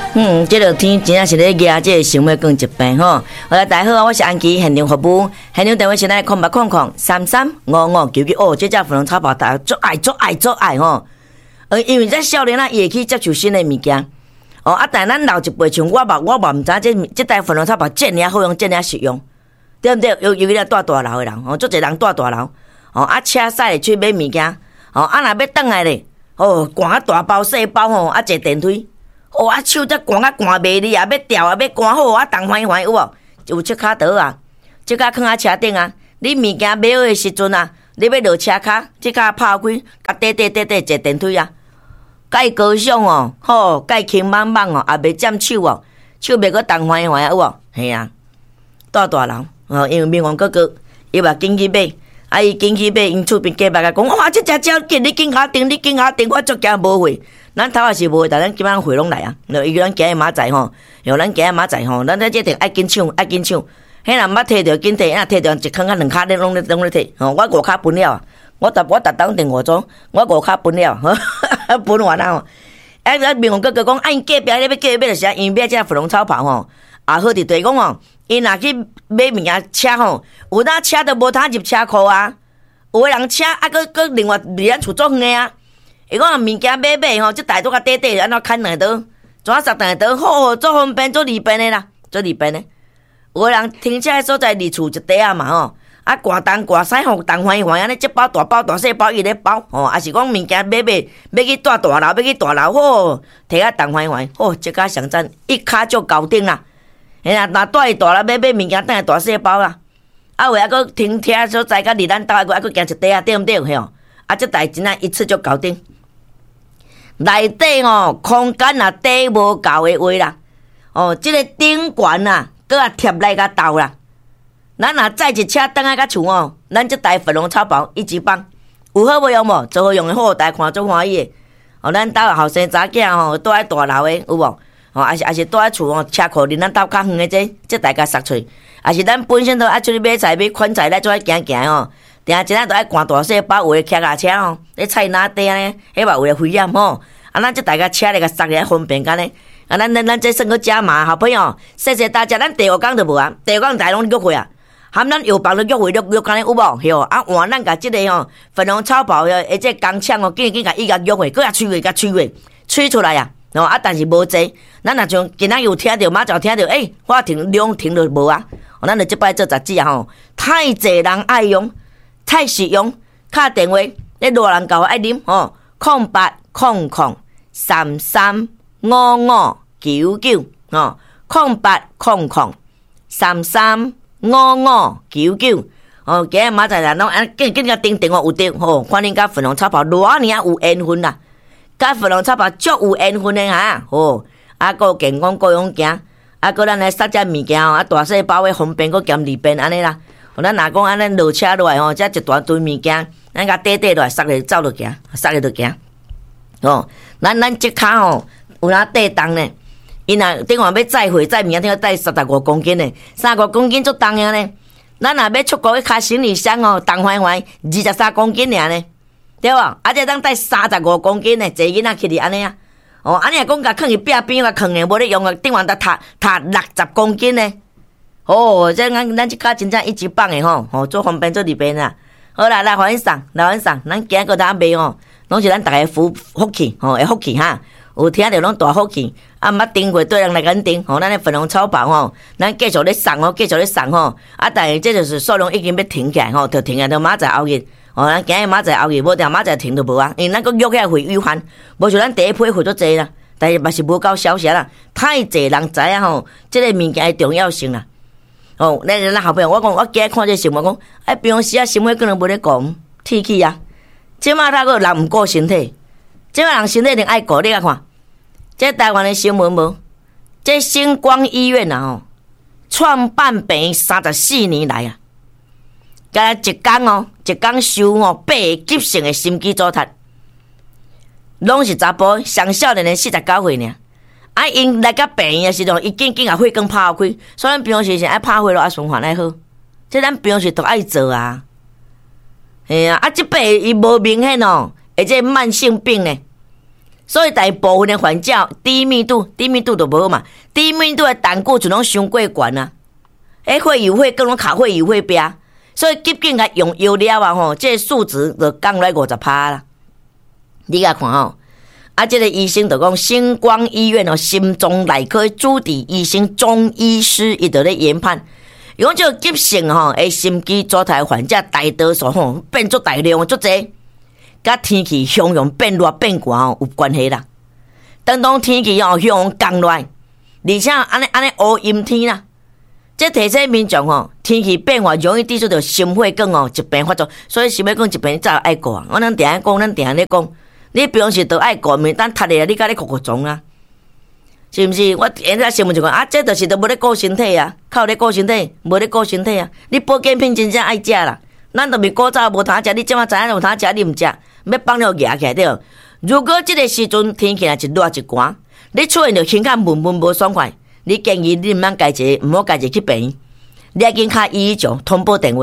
这个天真正是咧压这个心要更一病吼。好啦，大家好，我是安琪，现场服务，现场电话是来0800335599哦，这只粉红草包大家足爱吼。因为这少年伊会去接触新的物件。但咱老一辈像我毋知这台粉红草包这尔好用，这尔实用，对不对？尤其咧住大楼的人，足侪人住大楼，车驶去买物件，若要转来咧，赶啊大包细包坐电梯。手则赶袂离啊，要调啊，要赶好动欢有无？有切卡刀啊，切卡放车顶啊。你物件买好的时阵啊，你要落车卡，切卡拍开，甲坐电梯啊。介高尚介轻棒棒也袂占手手袂阁动欢有无？嘿啊，住大楼因为民王哥哥伊嘛紧去买，伊紧去买，因厝边隔壁甲讲，哇，这只鸟紧，你紧下定，我足惊无货。咱头也是无，但咱基本上回拢来啊。伊叫咱今日马仔咱今日马仔咱在这定爱紧抢。迄人捌摕着紧摕，摕着一坑啊两骹咧拢咧摕。我五骹分了啊，我逐当定5组，我5骹分了，分完啊。民王哥哥讲，因隔壁咧要叫伊买着啥？因买这粉红草袍好伫对讲因若去买物件车有当车都无通入车库啊。有的人车搁另外离咱厝足远啊。伊讲物件买这台都甲短安怎砍两刀，怎啊杀两刀？足方便，足利便的啦，足利便的。有的人停车的所在离厝一块啊嘛挂东挂西东欢安尼，这包大包大细包伊咧包也是讲物件买要去大楼，要去大楼摕啊东欢这个上赞一卡就搞定啦。若带去大楼买物件，等下大细包啦。为搁停车所在，甲离咱兜还搁行一块对毋对？这代真啊一次就搞定。内底空间也底无够的话啦，这个顶悬啊，搁啊贴来甲斗啦。咱若载一车倒来甲厝咱这台粉红草包一级棒，有好无用无？最好用的好台看足欢喜的。咱兜后生查囝住在大楼的有无？也是住在厝车库离咱兜较远的这台甲塞出，也是咱本身都爱出去买菜买款菜来做爱行定一日都爱赶大细包，有的骑脚车咧菜篮底安尼，迄嘛有的危险咱这大家车咧甲塞咧方便干呢。咱这算个加码，好朋友，谢谢大家。咱第5天就无啊，第5天大拢约会啊，含咱药房都约会约干呢有无？换咱甲这个粉红草包这工厂紧甲伊甲约会，搁也吹出来啊。但是无济，咱若像今仔有听到，马上听到，我停就无啊。咱就这摆做杂志啊太济人爱用，太实用。打电话，你大人教我爱啉08003355990800335599今日马仔人拢紧甲订电话有得看恁甲粉红草包偌尔有缘分啦，甲粉红草包足有缘分的个健康各样行，个咱来塞只物件大细包的方便，个兼利便安尼啦。咱若讲安尼落车落来这一大堆物件，咱甲短落来塞咧走落行，塞咧就行。咱这卡有哪地重呢？伊若顶下要载货载物件，顶下载35公斤呢，35公斤足重呀呢。咱若要出国去卡行李箱重欢23公斤尔呢，对无？这当载35公斤呢，坐囡仔去哩安尼啊。安尼也讲甲放去壁边甲放咧，无咧用顶下搭60公斤呢。这咱这卡真正一级棒的做方便做利便啦。好啦，来欢迎上，咱今个当卖拢是咱大家福气的福气哈。有听到拢大福气，捌订过对人来甲订咱的粉红草包咱继续咧送但是这就是数量已经要停起来就停在马仔后日咱今日马仔后日无定马仔停就无啊，因为咱搁约起来会预还，无像咱第一批会足济啦，但是嘛是无够消息啦，太济人知影这个物件的重要性啦。咱后边我讲，我今日看这新闻讲，平常时新闻可能无咧讲天气啊，即马他个人毋顾身体，即马人身体一定爱顾，你甲看。这台湾的新闻无？这星光医院创办病34年来啊，甲一天收8个急性的心肌阻塞，拢是查甫，上少年的49岁尔。因来甲病院的时阵，伊紧甲血管拍开，所以咱平常时是爱拍血咯，循环爱好，这咱平常时都爱做啊。这病伊无明显而且慢性病呢。 所以大部分的患者低密度就无好嘛，低密度的胆固醇拢伤过悬啊，血友血更拢卡血友血病，所以急紧甲用药了啊吼，这个数值就降来50%啦。你甲看吼，这个医生就讲，星光医院心脏内科主治医生钟医师，伊就咧研判，伊讲这个急性心肌阻塞患者大多数变足大量足济。甲天气向阳变热变寒有关系啦。当天气向阳降落来，而且安尼乌阴天啦，这提醒民众天气变化容易滴出着心血管疾病发作，所以心血管疾病早爱顾啊。我咱定下讲，咱定咧讲，你平时都爱顾，免等晒咧，你甲你哭钟啊，是毋是？我现在新闻就讲这就是都无咧顾身体啊，靠咧顾身体，无咧顾身体啊。你保健品真正爱食啦，咱都未古早无通食，你即马知影有通食，你毋食。要放了牙起来对。如果这个时阵天气也一热一寒，你出现着胸口闷无爽快，你建议你毋好家己去病院，你要紧敲119通报电话。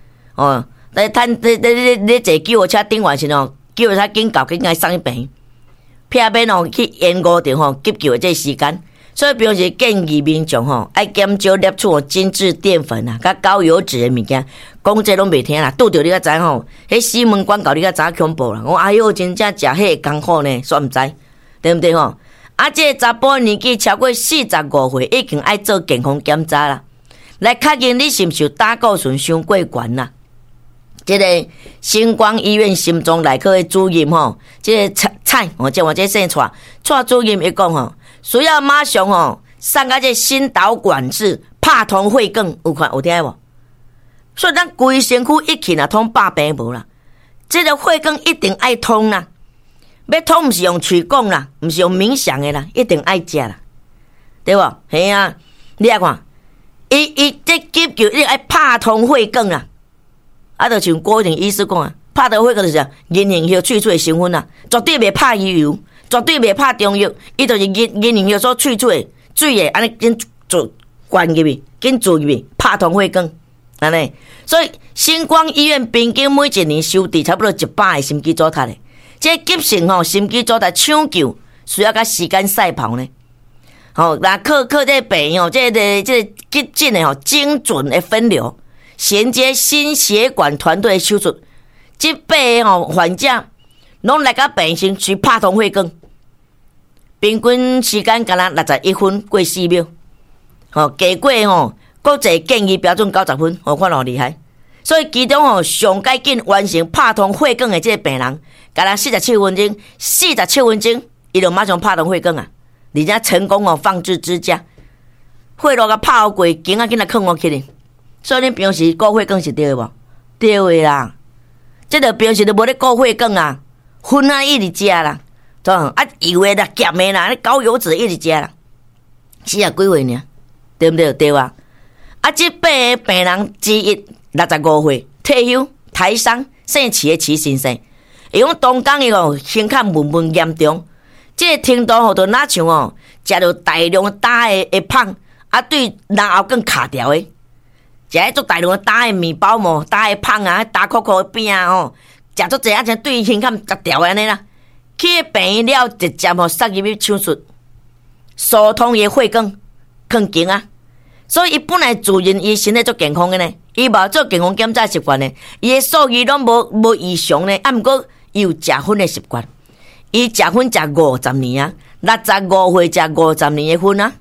你坐救护车顶完时救护车紧到紧来送去病院，避免去延误着急救的这时间。所以平时建议民众爱减少摄取精致淀粉啊，甲高油脂的物件。讲这拢袂听啦，拄着你才知迄新闻广告你才知恐怖啦。我哎哟，真正食迄艰苦呢，煞毋知，对毋对这个查甫年纪超过45岁，已经爱做健康检查啦，来确认你是毋是有胆固醇伤过悬啦。这个星光医院心脏内科的主任这个蔡我这姓蔡主任伊讲需要马上上到这心导管治，拍通血管，有听无？所以咱规身躯一起通百病无啦，这个血管一定爱通啦，要通毋是用嘴讲啦，毋是用冥想的啦，一定爱食啦，对无？嘿啊，你来看，伊这急救一定爱拍通血管啦，就像郭定医师讲啊，拍通血管就是银杏叶萃取的成分啦，绝对袂拍油，绝对袂拍中药，伊就是银杏叶所萃取的水的，安尼紧做灌入去，紧注入去，拍通血管。安尼，所以星光医院平均每一年收治差不多100个心肌阻塞的，这急性心肌阻塞抢救需要甲时间赛跑呢。那靠这病这个急诊的精准的分流，衔接心血管团队的手术，这8个患者拢来到病室去拍通血管，平均时间敢若61分过4秒，结果国际建议标准90分，看偌厉害。所以其中上解紧完成拍通血管的这个病人，敢若47分钟，伊就马上拍通血管啊，而且成功放置支架，血路甲拍好过，紧紧来放起哩。所以你平时顾血管是对的无？对的啦，这个平时都无咧顾血管啊，荤啊一直食啦，油的啦、咸的啦、高油脂一直食啦，40几岁呢，对不对？对吧？这8个病人之一65岁，退休，台商，姓齐的齐先生。伊讲当讲伊胸口闷严重，这个程度就哪像食着大量打的胖，对人后更卡掉的，食迄足大量打的面包嘛，打的胖啊，打扣扣的饼啊食足济像对胸口夹掉安尼啦。去病院了，直接塞入去手术，疏通伊血管，更紧啊。所以伊本来自认伊身体足健康的呢，伊无做健康检查习惯呢，伊的数据拢无异常呢。毋过伊有食薰的习惯，伊食薰食50年啊，65岁食50年的薰啊。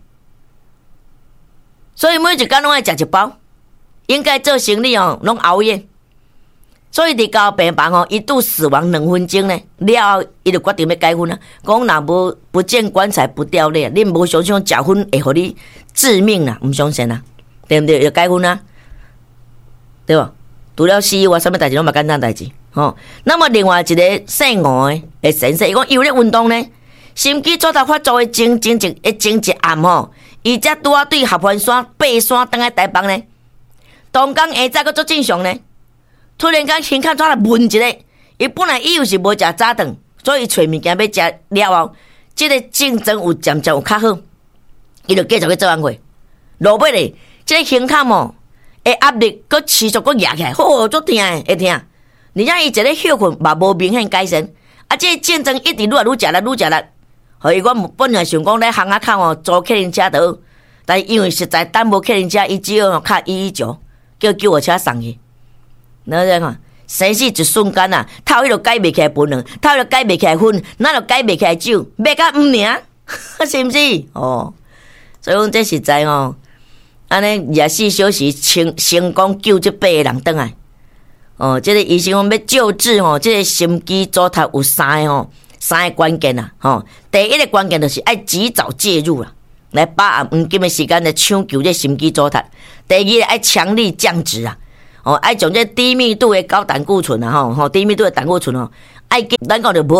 所以每一天拢爱食一包，应该做生理拢熬夜。所以伫到病房一度死亡2分钟呢，了后伊就决定要解薰啊。讲若不见棺材不掉泪，你无相信食薰会互你致命啦，毋相信啦，对不对？要解薰啊，对吧？除了死外，什么代志拢嘛简单代志。那么另外一个姓吴的先生，伊讲伊有咧运动呢，心肌阻塞发作的前一暗伊才拄啊对合欢山爬山登来台北呢，当天下早佫足正常呢。突然间胸口怎来闷一下，伊本来伊又是无食早顿，所以找物件要食了后，这个竞争有渐渐有较好，伊就继续去做安会。落尾咧，这个胸口的压力佫持续佫压起来，足痛的，会痛。而且伊一个血困嘛无明显改善，这个竞争一直愈来愈食力， 所以我本来想讲咧巷仔口哦租客人车就好，但因为实在等无客人车，伊只好卡119，叫救护车送去。然后看生死一瞬间啊，头迄个解袂起来分两，头迄个解袂起来分，哪就解袂起来酒，买甲5年，是毋是？哦，所以讲这实在哦，安尼24小时成功救这8个人转来。哦，这个医生讲要救治哦，这个心肌阻塞有3个关键啊，吼，第一个关键就是爱及早介入啦，来把握黄金的时间来抢救这心肌阻塞。第二个爱强力降脂啊。哦，爱从这低密度的高胆固醇啊，吼，低密度的胆固醇哦，爱给咱讲就无